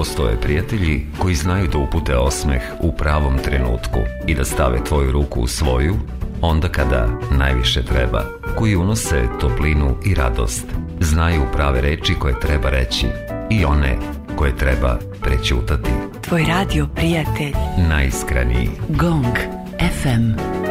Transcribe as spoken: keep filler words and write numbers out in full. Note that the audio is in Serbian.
postoje prijatelji koji znaju da upute osmeh u pravom trenutku i da stave tvoju ruku u svoju onda kada najviše treba, koji unose toplinu i radost. Znaju prave reči koje treba reći i one koje treba prećutati. Tvoj radio prijatelj. Najiskreniji. Gong ef em.